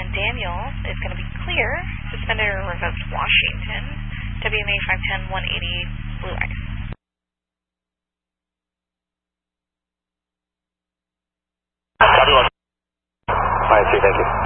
Daniel is going to be clear. Suspended or revoked Washington. WMA 510, 180, blue ice. Copy, 1. 5-3, thank you.